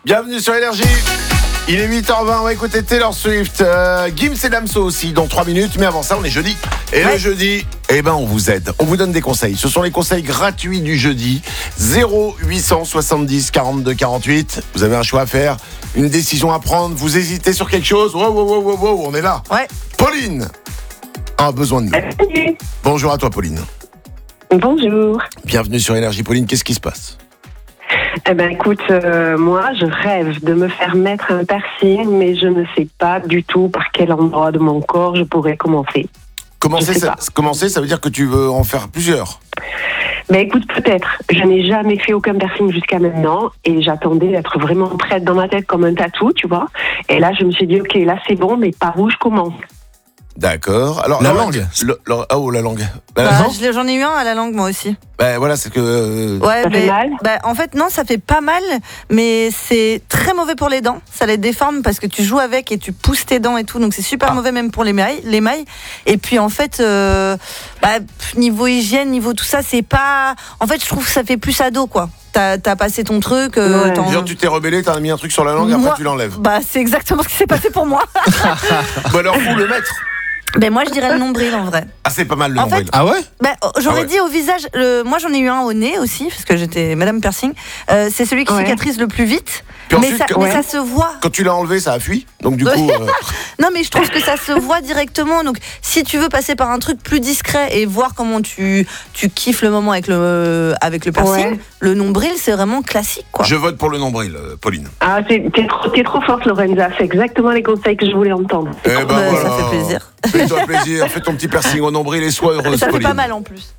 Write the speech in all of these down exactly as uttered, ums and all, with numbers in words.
Bienvenue sur Énergie. Il est huit heures vingt, on va écouter Taylor Swift, euh, Gims et Damso aussi dans trois minutes, mais avant ça on est jeudi. Et ouais. Le jeudi, eh ben on vous aide, on vous donne des conseils. Ce sont les conseils gratuits du jeudi. Zéro huit cent soixante-dix quarante-deux quarante-huit. Vous avez un choix à faire, une décision à prendre, vous hésitez sur quelque chose. Wow, wow, wow, wow, wow, on est là. Ouais. Pauline a besoin de nous. Salut. Bonjour à toi Pauline. Bonjour. Bienvenue sur Énergie. Pauline, qu'est-ce qui se passe? Eh ben écoute, euh, moi je rêve de me faire mettre un piercing, mais je ne sais pas du tout par quel endroit de mon corps je pourrais commencer. Commencer, ça, commencer, ça veut dire que tu veux en faire plusieurs? Ben écoute, peut-être. Je n'ai jamais fait aucun piercing jusqu'à maintenant et j'attendais d'être vraiment prête dans ma tête comme un tatou, tu vois. Et là je me suis dit, ok, là c'est bon, mais par où je commence? D'accord. Alors la alors, langue. Le, le, oh la langue. Bah, Bah, je l'ai- j'en ai eu un à la langue moi aussi. bah, voilà, c'est que. euh, Ouais, Ça fait mais- mal bah, en fait non, ça fait pas mal, mais c'est très mauvais pour les dents. Ça les déforme parce que tu joues avec et tu pousses tes dents et tout, donc c'est super Ah. mauvais même pour les mailles, les mailles. Et puis en fait, euh, bah, pff, niveau hygiène, niveau tout ça, c'est pas. En fait, je trouve que ça fait plus ado quoi. T'as, t'as passé ton truc. euh, Ouais. t'en- Genre, tu t'es rebellé, t'as mis un truc sur la langue, Moi- après tu l'enlèves. Bah c'est exactement ce qui s'est passé pour moi. Bah alors faut le mettre. Ben moi je dirais le nombril en vrai. Ah c'est pas mal le En nombril. Ah ouais? Ben, oh, j'aurais Ah ouais. dit au visage, le- moi j'en ai eu un au nez aussi, parce que j'étais Madame Piercing. Euh, c'est celui qui Ouais. cicatrise le plus vite, Puis mais, ensuite, ça, quand- mais Ouais. ça se voit. Quand tu l'as enlevé, ça a fui. Donc du coup, euh, Non mais je trouve que ça se voit directement. Donc si tu veux passer par un truc plus discret et voir comment tu, tu kiffes le moment avec le, avec le piercing, Ouais. le nombril c'est vraiment classique quoi. je vote pour le nombril, euh, Pauline. Ah, t'es, t'es trop, t'es trop forte, Lorenza. C'est exactement les conseils que je voulais entendre. Eh ben Ben, voilà. ça fait plaisir. Fais-toi plaisir, fais ton petit piercing au nombril et sois heureuse, Ça fait Pauline. pas mal en plus.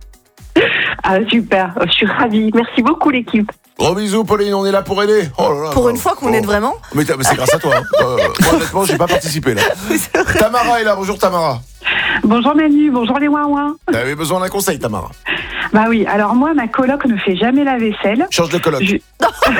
Ah, super. Je suis ravie. Merci beaucoup, l'équipe. Gros bisous, Pauline, on est là pour aider. Oh là là, Pour bah, une fois qu'on oh. aide vraiment. Mais, t'as- mais c'est grâce à toi. Hein. Euh, moi, honnêtement, j'ai pas participé là. Tamara est là. Bonjour Tamara. Bonjour Manu, bonjour les ouin-ouin. T'avais besoin d'un conseil, Tamara. Bah oui, alors moi, ma coloc ne fait jamais la vaisselle. Change de coloc. Je-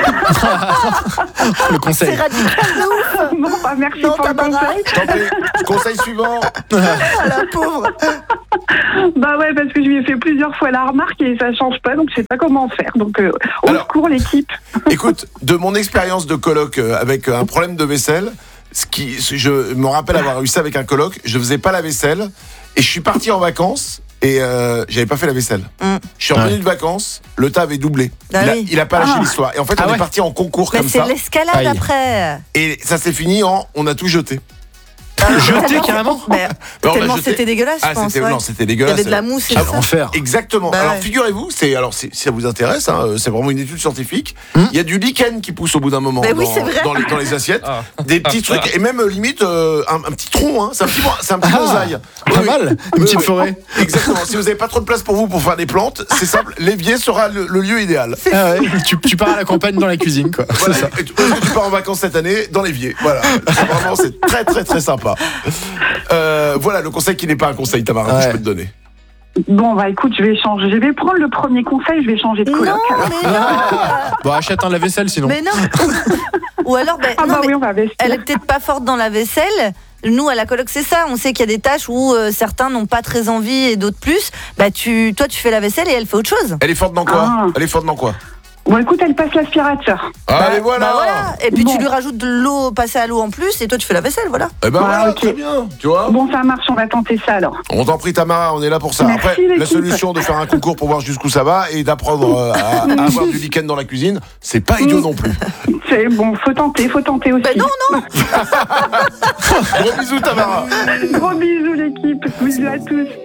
Le conseil. C'est radical de ouf. Bon, bah merci Non, pour le Tamara. conseil. Je t'en prie. Conseil suivant. Ah, la pauvre. Bah ouais, parce que je lui ai fait plusieurs fois la remarque et ça change pas, donc je sais pas comment faire. Donc euh, au Alors- secours l'équipe. Écoute, de mon expérience de coloc euh, avec un problème de vaisselle, ce qui, ce- je me rappelle avoir eu ça avec un coloc, je faisais pas la vaisselle et je suis parti en vacances et euh, j'avais pas fait la vaisselle. Mm. Je suis revenu de vacances, le tas avait doublé. Ah il, a, oui. il a pas lâché Ah. l'histoire. Et en fait, Ah on ouais. est parti en concours Mais comme c'est ça l'escalade Aïe. après. et ça s'est fini en on a tout jeté. Jeté carrément? Mais, on l'a tellement jeté. c'était dégueulasse, Ah, je pense. c'était ouais. non, c'était Il y dégueulasse. avait de la mousse et Ah, tout ça. Enfer. Exactement. Bah alors ouais. figurez-vous, c'est alors si, si ça vous intéresse, hein, c'est vraiment une étude scientifique. Il Hmm. y a du lichen qui pousse au bout d'un moment Bah oui, dans, c'est vrai. dans les, dans les assiettes, Ah. des petits trucs et même euh, limite euh, un, un petit tronc. Hein, c'est un petit, c'est un petit Ah, mosaïque. pas mal. Une petite forêt. Exactement. Si vous n'avez pas trop de place pour vous pour faire des plantes, c'est simple. L'évier sera le, le lieu idéal. Ah ouais. tu, tu pars à la campagne dans la cuisine, quoi. Voilà. C'est ça. Et tu, tu pars en vacances cette année dans l'évier. Voilà. C'est vraiment c'est très très très sympa. Euh, voilà le conseil qui n'est pas un conseil, Tamara, que Ouais. je peux te donner. Bon bah écoute, je vais changer. Je vais prendre le premier conseil, je vais changer de coloc. Non, alors. mais non. Bon, achète un lave-vaisselle sinon. Mais non. Ou alors, ben, Ah non, bah mais oui, on va vestir. elle est peut-être pas forte dans la vaisselle. Nous, à la coloc, c'est ça. On sait qu'il y a des tâches où euh, certains n'ont pas très envie et d'autres plus. Bah, tu, toi, tu fais la vaisselle et elle fait autre chose. Elle est forte dans quoi Ah. Elle est forte dans quoi Bon écoute, elle passe l'aspirateur. Allez Bah, voilà. bah, voilà. Et puis Bon. tu lui rajoutes de l'eau, passer à l'eau en plus, et toi, tu fais la vaisselle, voilà. Eh ben Ah, voilà, ok. très bien. Tu vois Bon ça marche, on va tenter ça alors. On t'en prie Tamara, on est là pour ça. Merci, Après, la l'équipe. solution de faire un concours pour voir jusqu'où ça va et d'apprendre euh, à, à avoir du lichen dans la cuisine, c'est pas idiot non plus. C'est bon, faut tenter, faut tenter aussi. Ben non, non. Gros bisous Tamara. Gros bisous l'équipe, bisous à tous.